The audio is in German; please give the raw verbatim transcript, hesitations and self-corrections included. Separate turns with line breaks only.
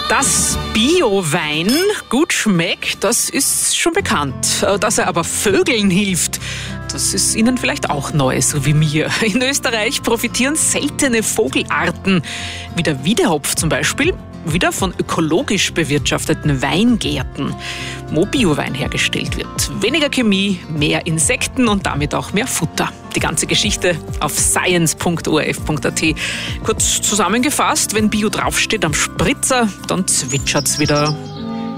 Dass Bio-Wein gut schmeckt, das ist schon bekannt. Dass er aber Vögeln hilft, das ist Ihnen vielleicht auch neu, so wie mir. In Österreich profitieren seltene Vogelarten, wie der Wiedehopf zum Beispiel, wieder von ökologisch bewirtschafteten Weingärten, wo Biowein hergestellt wird. Weniger Chemie, mehr Insekten und damit auch mehr Futter. Die ganze Geschichte auf science punkt o r f punkt a t. Kurz zusammengefasst, wenn Bio draufsteht am Spritzer, dann zwitschert's wieder.